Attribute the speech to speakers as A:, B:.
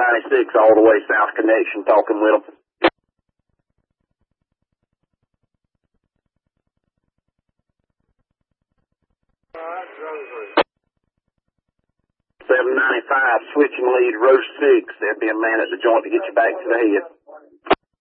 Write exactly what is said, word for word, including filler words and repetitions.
A: ninety-six all the way South Connection, talking with them. seven ninety-five, switching lead, row six. There'll be a man at the joint to get you back to the head.